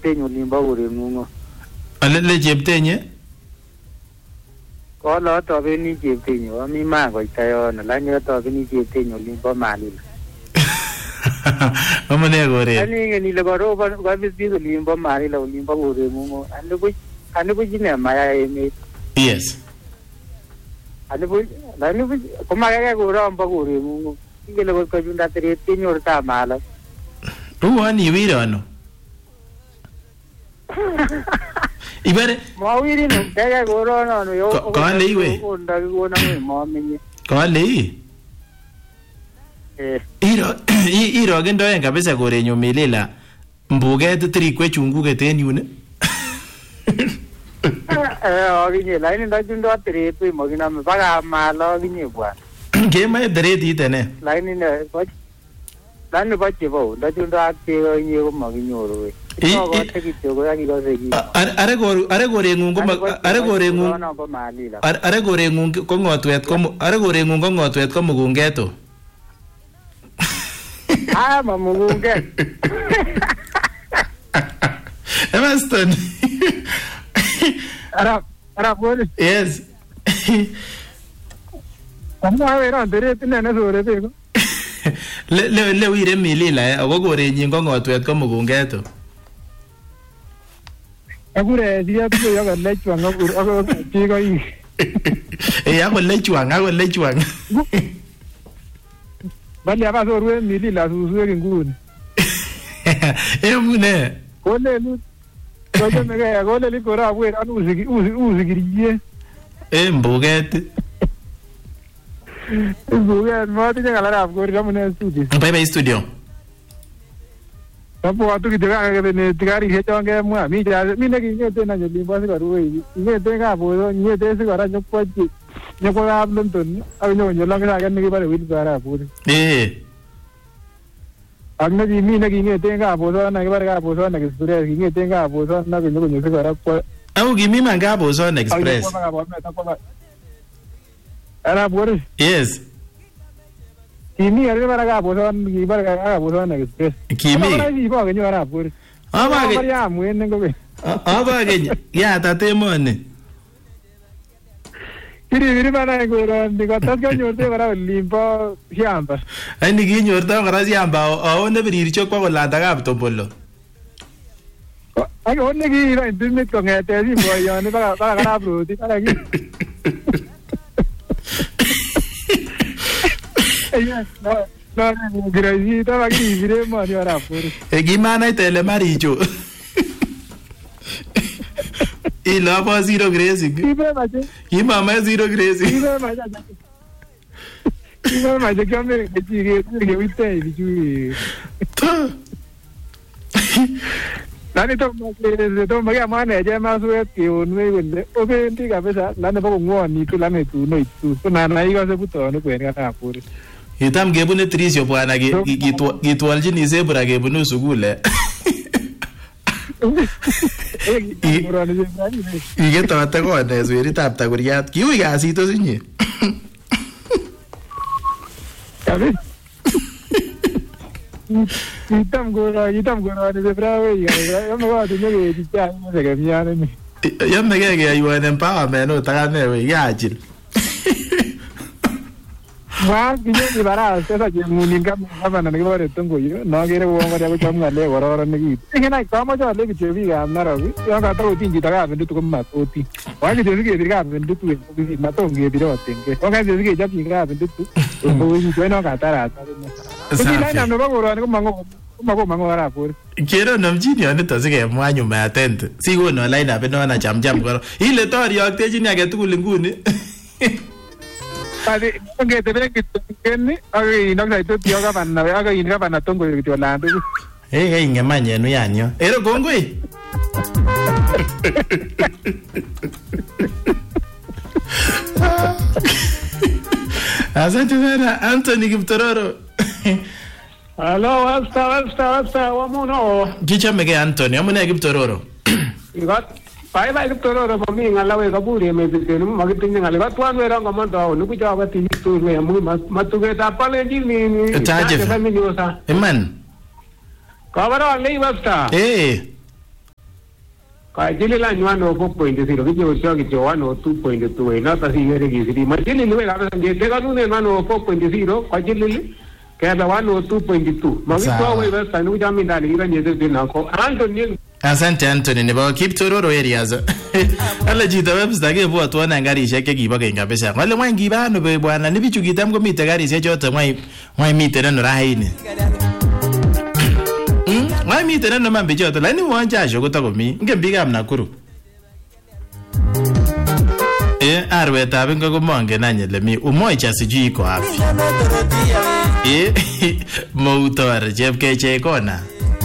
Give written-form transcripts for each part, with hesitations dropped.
cheptenyu limbo korengungo. Le cheptenye? Kola atobeni cheptenyu ami makoita yono lakini atobeni cheptenyu limbo Malila. Amune koret? Ani ngeni le baroba kabisi limbo Malila limbo korengungo. Anibu jine maya emet. Yes. Anibu kumagege korombo korengungo. Ingele ko junda teret kenyor ta mala. Uwani wirano. Ibare mawiri no kaya gorono no yo kale iwe onda gona mamenye kale iro gendoen kabisa korenyu Milila mbuget 3 kwechunguget en yun aginye laini ndajundo atrepe magina mpaka malo aginye bwana kema dereti itene laini ne bache bo ndajundo atego nyego maginyoru we are korengung ko ngotwet ko mugungeto mugunget Emaston Arab bole yes Amma vera deret nene sore beko le wire Milila ako korenyin ko ngotwet ko mugungeto Agure dia tu yo ga lechwang ako tigo yi. Ako lechwang. Bali aba so ruwe Milila susuwe nguni. Emune. Kole lu. Kole mega kole likora abwe anu uzigiriye. Mbuget. Mbuget mati ngala abgori kamune studio. Bye studio. Tapo watu kitaka kene tikari hechonge mwa mi negi na limbo si karuwe ngete ka bodo ngete si kara nyokwachi nyokwa ablonton ayo nyolanga ka negi bare wil bara puri agna di mi negi ngete ka bodo na bare ka bodo na express ngete ka bodo na nyokwa si kara kwa au gimi manga bodo na express ara puri yes Kimi ari bara boson na express. Kimi. Bara ji ba genyo ara pur. Aba ge. Ya muene ngo be. Aba ge. Ya tatemone. Kiri bara ngo ndi ka tas genyo te bara limpo siamba. Ai ni genyo ta bara siamba o ne birir chok pa kolanda kap tombolo. Ai onne gi ra internet ko ngete si bo yo ne bara kara bro ti bara gi. No, grajita va che diremo a ora fuori. E gimana tele maricho. E la va zero crazy. Mama zero crazy. Ma che camere che ci vite di giù. Nani to magari mane je ma su che un wende o che ti capita l'anno poco ngoni tu l'anno tu noi tu na io se butto no kwenda na pure Itam gebune trisio bwana gitwaljini zebra gebune sugule Igeta watakone zweritab takuriat kiui kasit osinye Itam gora ni zebra we yo me va tengo que chicha no sé qué mía ni Yo me que ayudan empowerment no takane we yachil Ma kiyo bara sasa je muninga mama na ngore tongo yo no gere wo ngore ko cham ngale gororo ni ngena kama jo le ke vi ga mara wi yo ga to tinji daga bendu ko ma oti wa ke je ke ga bendu tu ko ma to nge biro tenge o ga je ke ja pinga bendu tu ko wi ko no ga tara ta ni na no ba gororo ko mango ara pur Quiero namjini anito sige mwanyu ma attend sigo no line up no na jam goro ile tori yaktejini age tugul nguni Padi nge tebere kiteni agi noksa itu tioga panna aga inga panna tongo yo landu ngemanye no yanyo ero gongwe Asante sana Anthony Kiptororo Hello hasta wamuno Kichame Anthony amune Kiptororo Igot Bye Kiptororo for me ngalawe kaburi mezitenu magitinye ngalawe twan we rango mando nuku jawa ti tu we mu matugeta pale jini Taje Eman Kabaro le basta Kajililan 104.0 kicho kicho 102.2 nata sigere kisiri majili liwe kabisa ngete kanune 104.0 kajili kaya 102.2 magitwa wewe basta nuja mindali ira nyeze nako Anthony. Asante Anthony nebo Kiptororo areas. Ala jita websta ke bwa tuona garishek chekibo keny kabisa. Wale mwa ngibano be bwana ni bichu kitam komite garishek choto mwa mite neno raini. Mwa mite neno mambe choto lakini mwanja kotakomi. Nge bigam Nakuru. Arwetab ingo komongen anyele mi umoja sijui iko wapi. Moutor chepkeche kona.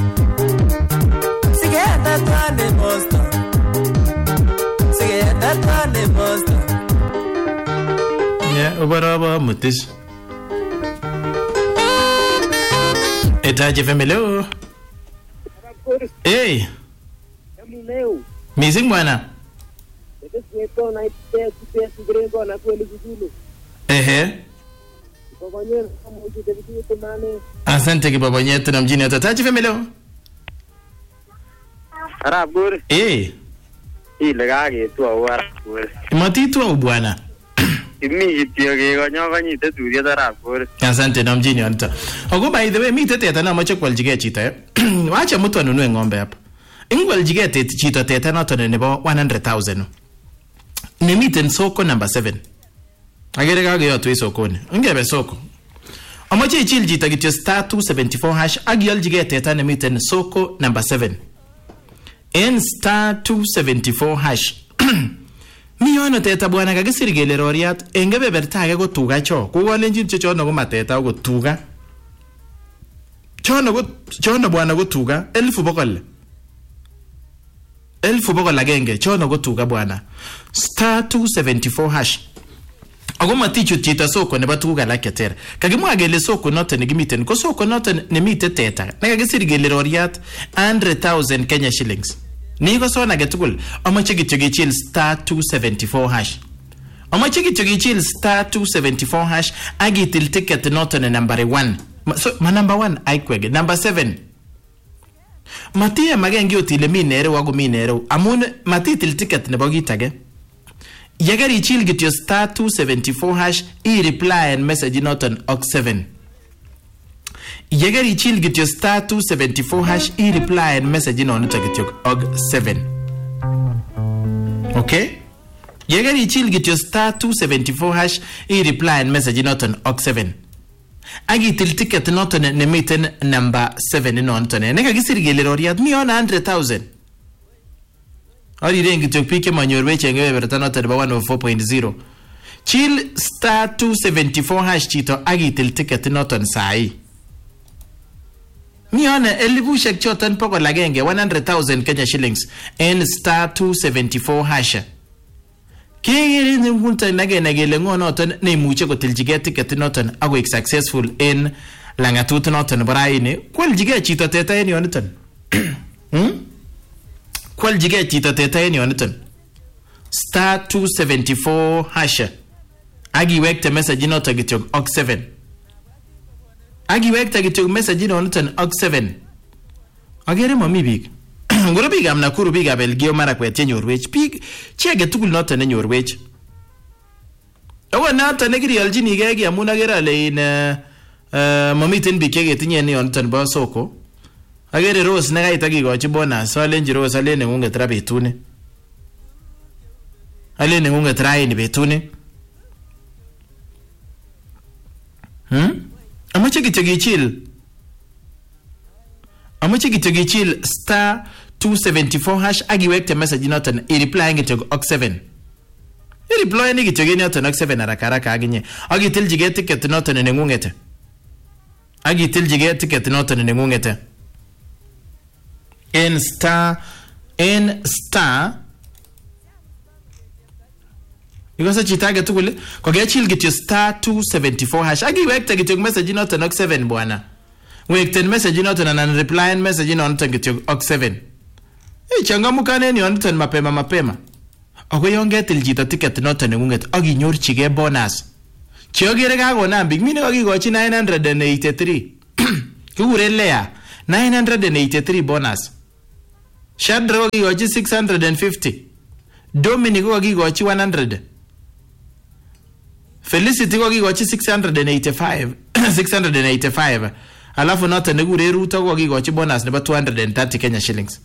Ubaraba mutis. Etaje femelo. Hey. Missing bwana. Asante kibabonyeto na mjini Etaje femelo. Arabur. Ile gage tu Arabur. Matitu au bwana. Imi kitio ke konyo konyite turie Arabur. Asante na mjini anta. Ogo by the way mite teta na macho kwaljige chita. Wacha mtu anunue ng'ombe hapa. Ingwaljige chita teta na tone nebo 100,000. Ni mite soko number 7. Agere gage yotu sokoni. Ngebe soko. Amache ichil jita kitio star 274 hash agialjige teta na mite soko number 7. En star 274 hash. Mi yono teta bwana kagisir kele roriat engebe bertage ko tuga cho. Kukolenjin chono ko mateta ko tuga. Chono bwana ko tuga 1,100. 1,100 chono ko tuga bwana. Star 274 hash. Ako matichu chita soko nebo tuga la ketera. Kagimwa gele soko noto ne gimiten ko soko noto ne mite teta. Nakagisir gele roriat 100,000 Kenya shillings. Niko sona getukul amache kityo gichil star 274 hash. Amache kityo gichil star 274 hash agitil ticket noto ne number 1. So number 1 aikwege number 7. Matie magengi otile minere wago minere amun matitil ticket nebo gitage. Yagari chil kityo star 274 hash I reply and message noton ok 7. Yagari chil kityo star 274 hash I reply and message noton kityo ok 7. Okay? Yagari chil kityo star 274 hash I reply and message noton ok 7. Agitil ticket noton ne miten number 7 noton. Neka gisir gele roriat mi on 100,000. Ari rengi tokpike manyorwe chenge berta noton ba 104.0. Chill star 274 hash chito agitil ticket noton sai. Mi on elibushek choton poko lagenge 100,000 Kenya shillings en star 274 hash. Kegere ngunta nagele ngonoton ne imuche kotiljige ticket noton ago successful en langatut noton baraine kwaljige chito teta en yoniton. Kwaljige chito teta en yoniton. Star 274 hash. Agi wekte message noton kityo ok 7. Agi wekte kityo message noton ok 7. Agere mami big. Ngoro big am Nakuru big abelgio marakwet chenyorwech big chege tugul noton nenyorwech. Awo noton nekirialchini gege amun agere ale in mamiten big chegetinye ne yoton bo soko. Agere Rose nekait akikochi bonus alenji Rose alene ngunget ra betuni. Alene ngunget ra ini betuni. Amache kityo gichil star 274 hash agiwekte message noton I reply kityo ok 7. I reply ni kityo noton ok 7 haraka aginye. Agitiljige ticket noton nengungete. Agitiljige ticket noton nengungete. En star Ikosa chitage tugul kogechil kityo star 274 hash agiwekte kityo message noton ok 7 bwana. Wekten message noton anan reply message noton kityo ok 7. Changamukane ni noton mapema. Ako yongetil chito ticket noton nengunget aginyorchige bonus. Chiogere kagonam big mine kagigochi 983. Kigure Lea 983 bonus. Shadrack kokikochi 650. Dominic kokikochi 100. Felicity kokikochi 685. 685. Alafu noto nekure Ruto kokikochi bonus nebo 230 Kenya shillings.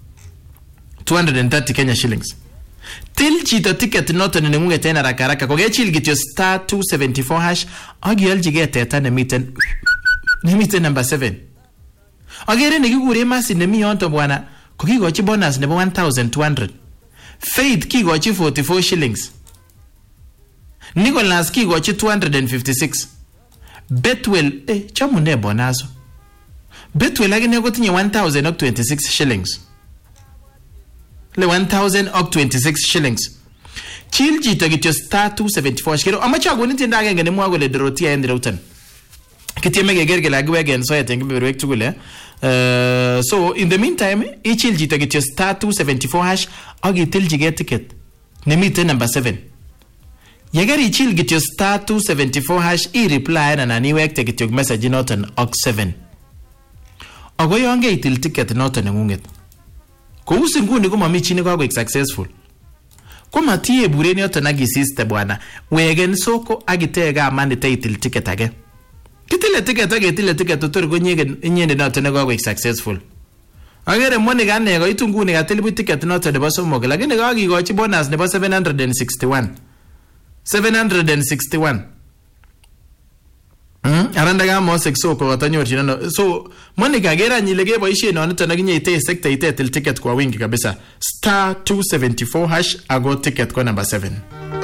230 Kenya shillings. Til chito ticket noto nengunge tena haraka kokechil kityo star 274 hash akialchige teta nemiten number 7. Agere nekikure Masi nemi yonto bwana kokikochi bonus nebo 1200. Faith kikochi 44 shillings. Nicholas kikochi 256. Betwell chamune bonazo. Betwell akine kotinye 1026 shillings. Le 1026 shillings. Chill chito kityo star 274 shikero amache akonin tiendo agenge nemwoe kole Dorothea en Reuton. Kitieme keker kele akiweke en soet en kebeberwek tugul. So in the meantime ichil chito kityo star 274 hash akitilchige ticket nemiten number 7. Yegeri ichil kityo star 274 hash i-reply anan iwekte kityo message noton ak 7. Ako yon keitil ticket noton nengunget. Kou singuni komami chi nekakoek successful. Koma tie buren yoton akisiste bwana. Wegen soko akitega amani teitil ticket age. Kitile ticket otor konyegen inyende noton nekakoek successful. Agere money gane koitu nguni katilipu ticket noton nebo somok lakini kakikochi bonus nebo 761. 761. Aranda ga mosek soko watanyorchi nano. So Monica gera nyile keboisien noniton akinye ite sekta ite ticket kwa wingi kabisa. Star 274 hash ago ticket kwa number 7.